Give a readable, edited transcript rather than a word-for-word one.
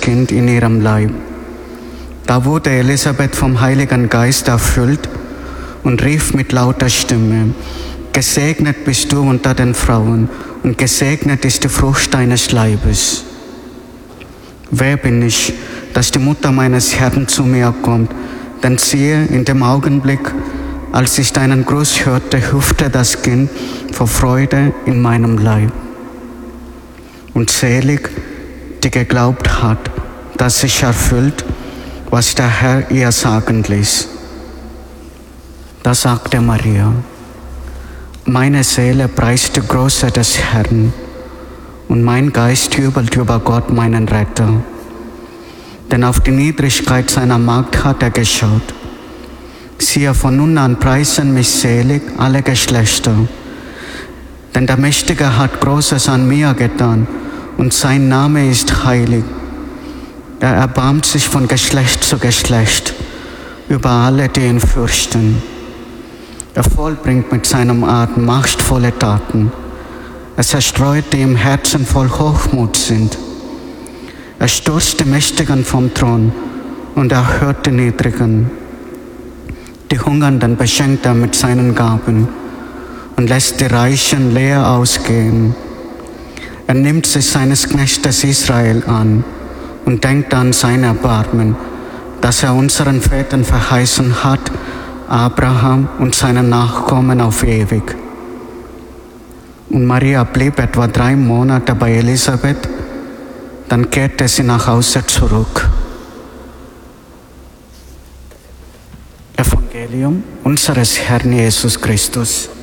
Kind in ihrem Leib. Da wurde Elisabeth vom Heiligen Geist erfüllt und rief mit lauter Stimme: Gesegnet bist du unter den Frauen, und gesegnet ist die Frucht deines Leibes. Wer bin ich, dass die Mutter meines Herrn zu mir kommt? Denn siehe, in dem Augenblick, als ich deinen Gruß hörte, hüpfte das Kind vor Freude in meinem Leib. Und selig, die geglaubt hat, dass sich erfüllt, was der Herr ihr sagen ließ. Da sagte Maria: Meine Seele preist die Größe des Herrn, und mein Geist jubelt über Gott, meinen Retter. Denn auf die Niedrigkeit seiner Magd hat er geschaut. Siehe, von nun an preisen mich selig alle Geschlechter. Denn der Mächtige hat Großes an mir getan, und sein Name ist heilig. Er erbarmt sich von Geschlecht zu Geschlecht über alle, die ihn fürchten. Er vollbringt mit seinem Atem machtvolle Taten. Er zerstreut, die im Herzen voll Hochmut sind. Er stürzt die Mächtigen vom Thron und erhört die Niedrigen. Die Hungernden beschenkt er mit seinen Gaben und lässt die Reichen leer ausgehen. Er nimmt sich seines Knechtes Israel an und denkt an sein Erbarmen, das er unseren Vätern verheißen hat, Abraham und seinen Nachkommen auf ewig. Und Maria blieb etwa 3 Monate bei Elisabeth, dann kehrte sie nach Hause zurück. Evangelium unseres Herrn Jesus Christus.